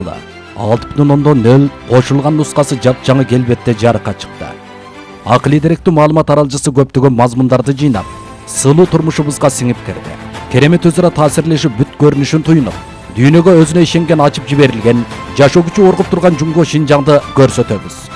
6.0 кошулган нускасы жапжаңы келбетте жарыкка чыкты. Акылий деректүү маалымат аралжысы көптөгөн мазмундарды жыйнап, сылуу турмушубузга сиңип кирди. Керемет өзара таасирлешип бүт көрүнүшүн туюнуп, дүйнөгө өзүнө ишенген ачып жиберилген, жашоо күчү оргуп турган Жумго Шинжаңды көрсөтөбүз.